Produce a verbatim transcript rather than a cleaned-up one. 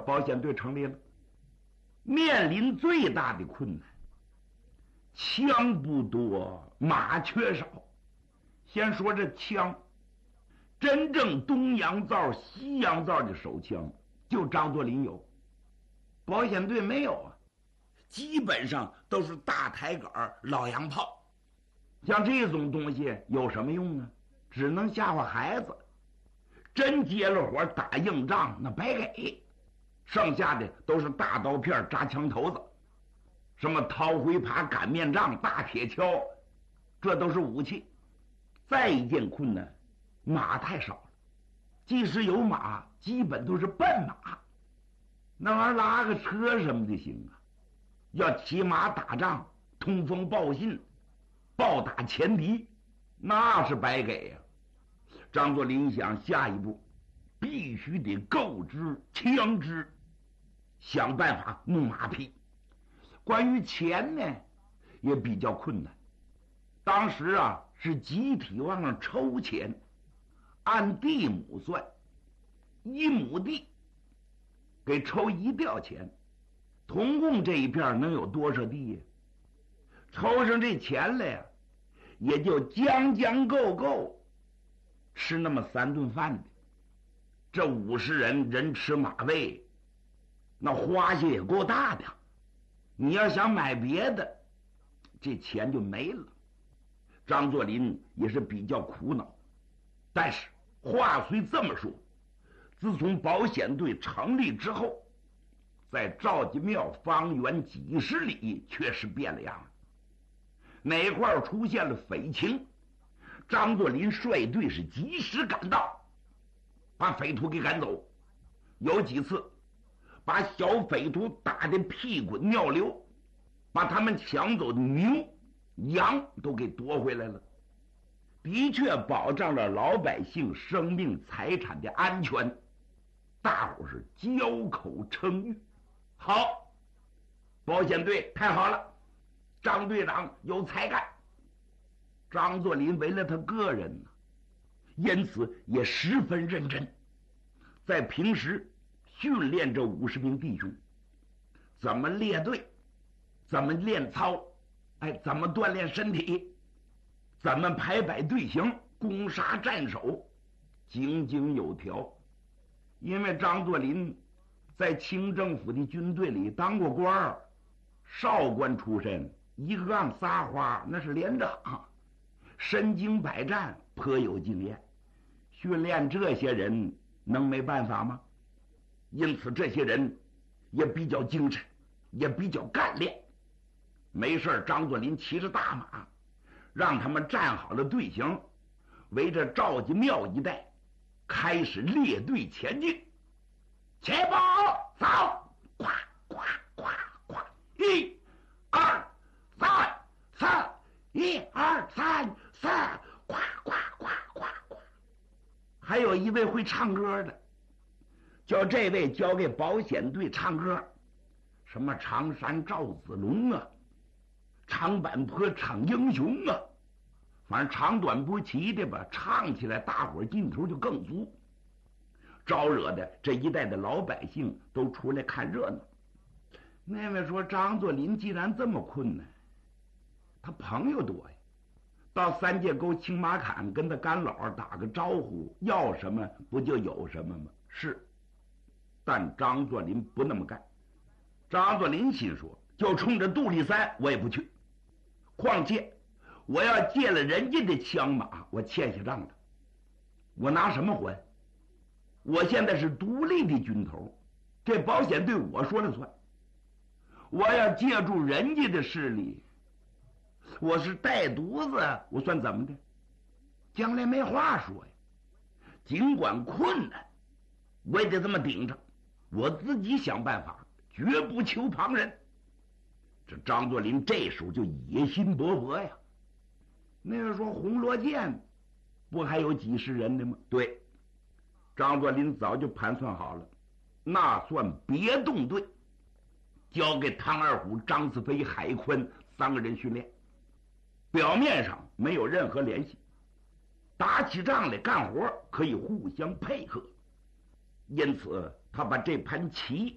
保险队成立了。面临最大的困难，枪不多，马缺少。先说这枪，真正东洋造、西洋造的手枪，就张作霖有，保险队没有啊。基本上都是大抬杆、老洋炮。像这种东西有什么用呢？只能吓唬孩子。真接了活打硬仗，那白给。剩下的都是大刀片扎枪头子，什么掏灰耙、擀面杖、大铁锹，这都是武器。再一件困难，马太少了，即使有马，基本都是笨马，那玩意儿拉个车什么的行啊？要骑马打仗，通风报信，暴打前敌，那是白给呀。张作霖想，下一步必须得购置枪支，想办法弄马匹。关于钱呢，也比较困难。当时啊，是集体往上抽钱，按地亩算，一亩地给抽一吊钱。同共这一片能有多少地呀？抽上这钱来呀，也就将将够够吃那么三顿饭的。这五十人人吃马喂，那花销也够大的。你要想买别的，这钱就没了。张作霖也是比较苦恼，但是话虽这么说，自从保险队成立之后，在赵家庙方圆几十里确实变了样了。哪块出现了匪情，张作霖率队是及时赶到，把匪徒给赶走。有几次把小匪徒打得屁滚尿流，把他们抢走的牛羊都给夺回来了，的确保障了老百姓生命财产的安全。大伙是交口称誉。好，保险队太好了，张队长有才干。张作霖为了他个人呢，因此也十分认真，在平时训练这五十名弟兄怎么列队，怎么练操，哎，怎么锻炼身体，怎么排摆队形，攻杀战守，井井有条。因为张作霖在清政府的军队里当过官儿，少官出身，一个杠仨花，那是连长，身经百战，颇有经验。训练这些人能没办法吗？因此这些人也比较精神，也比较干练。没事，张作霖骑着大马，让他们站好了队形，围着赵家庙一带开始列队前进。起步走，咵咵咵咵，一二三四，一二三四，咵咵咵咵咵。还有一位会唱歌的，叫这位交给保险队唱歌，什么常山赵子龙啊，长坂坡唱英雄啊，反正长短不齐的吧，唱起来大伙劲头就更足，招惹的这一带的老百姓都出来看热闹。那位说，张作霖既然这么困难，他朋友多呀，到三界沟青马坎跟他干老打个招呼，要什么不就有什么吗？是，但张作霖不那么干。张作霖心说，就冲着杜立三我也不去，况且我要借了人家的枪马，我欠下账了，我拿什么还？我现在是独立的军头，这保险队我说了算。我要借助人家的势力，我是带犊子，我算怎么的？将来没话说呀。尽管困难，我也得这么顶着，我自己想办法，绝不求旁人。这张作霖这时候就野心勃勃呀。那个说红罗剑不还有几十人的吗？对，张作霖早就盘算好了，那算别动队，交给唐二虎、张子飞、海坤三个人训练，表面上没有任何联系，打起仗来干活可以互相配合。因此他把这盘棋